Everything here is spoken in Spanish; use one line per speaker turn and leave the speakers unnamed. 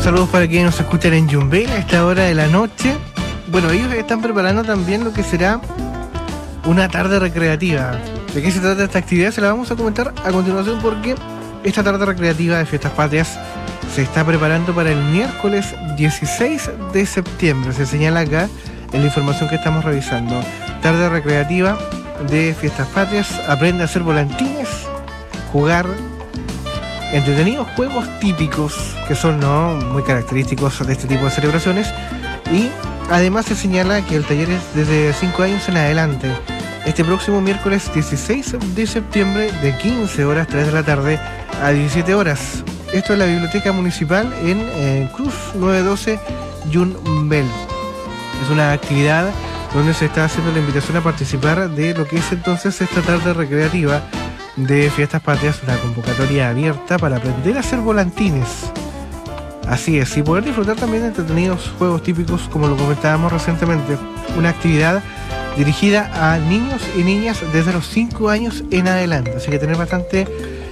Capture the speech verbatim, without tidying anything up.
Saludos para quienes nos escuchan en Yumbel a esta hora de la noche. Bueno, ellos están preparando también lo que será una tarde recreativa. ¿De qué se trata esta actividad? Se la vamos a comentar a continuación, porque esta tarde recreativa de Fiestas Patrias se está preparando para el miércoles dieciséis de septiembre. Se señala acá en la información que estamos revisando. Tarde recreativa de Fiestas Patrias. Aprende a hacer volantines, jugar entretenidos juegos típicos que son no muy característicos de este tipo de celebraciones. Y además se señala que el taller es desde cinco años en adelante. Este próximo miércoles dieciséis de septiembre, de quince horas, tres de la tarde a diecisiete horas. Esto es la Biblioteca Municipal en eh, Cruz novecientos doce Yumbel. Es una actividad donde se está haciendo la invitación a participar de lo que es entonces esta tarde recreativa de Fiestas Patrias, una convocatoria abierta para aprender a hacer volantines. Así es, y poder disfrutar también de entretenidos juegos típicos, como lo comentábamos recientemente. Una actividad dirigida a niños y niñas desde los cinco años en adelante, así que tener bastante